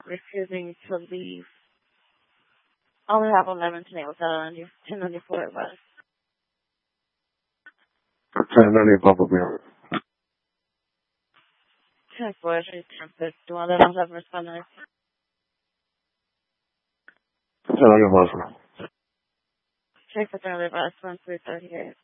refusing to leave. Only have 11 tables out on your 10 on your floor bus. 10 on your bubble mirror. 10 floors, 10 do all that on have responders. 10 on your buzzer. Check for 3 bus 1338.